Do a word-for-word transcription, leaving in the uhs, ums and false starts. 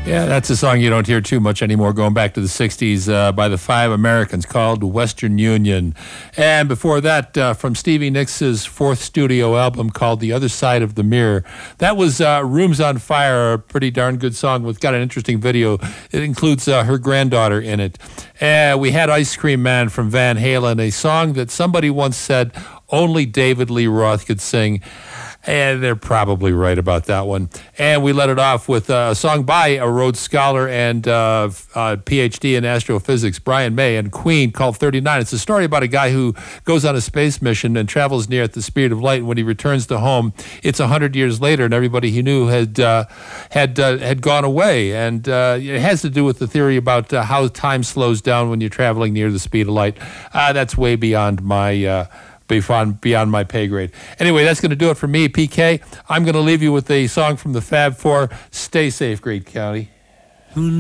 Yeah, that's a song you don't hear too much anymore, going back to the sixties, uh, by the Five Americans, called Western Union. And before that, uh, from Stevie Nicks' fourth studio album called The Other Side of the Mirror, that was uh, Rooms on Fire, a pretty darn good song with got an interesting video. It includes uh, her granddaughter in it. And we had Ice Cream Man from Van Halen, a song that somebody once said only David Lee Roth could sing. And they're probably right about that one. And we let it off with a song by a Rhodes Scholar and uh, uh, P H D in astrophysics, Brian May, and Queen, called thirty-nine. It's a story about a guy who goes on a space mission and travels near at the speed of light. And when he returns to home, it's one hundred years later, and everybody he knew had uh, had uh, had gone away. And uh, it has to do with the theory about uh, how time slows down when you're traveling near the speed of light. Uh, that's way beyond my... Uh, Beyond, beyond my pay grade. Anyway, that's going to do it for me, P K. I'm going to leave you with a song from the Fab Four. Stay safe, Great County.